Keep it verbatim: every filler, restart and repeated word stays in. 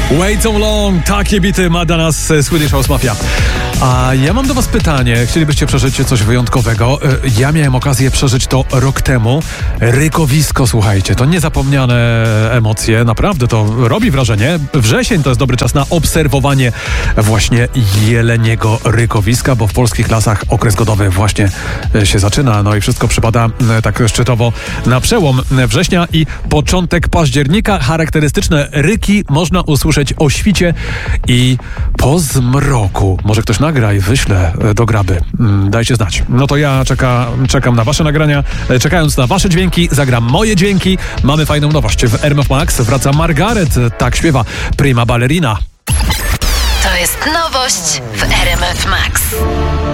Wait so long, takie bity ma dla nas Swedish House Mafia. A ja mam do was pytanie. Chcielibyście przeżyć coś wyjątkowego? Ja miałem okazję przeżyć to rok temu. Rykowisko, słuchajcie, to niezapomniane emocje. Naprawdę to robi wrażenie. Wrzesień to jest dobry czas na obserwowanie właśnie jeleniego rykowiska, bo w polskich lasach okres godowy właśnie się zaczyna. No i wszystko przypada tak szczytowo na przełom września i początek października. Charakterystyczne ryki można usłyszeć o świcie i po zmroku. Może ktoś nagra i wyśle do graby. Dajcie znać. No to ja czeka, czekam na wasze nagrania. Czekając na wasze dźwięki, zagram moje dźwięki. Mamy fajną nowość. W R M F Max wraca Margaret. Tak śpiewa Prima Ballerina. To jest nowość w R M F Max.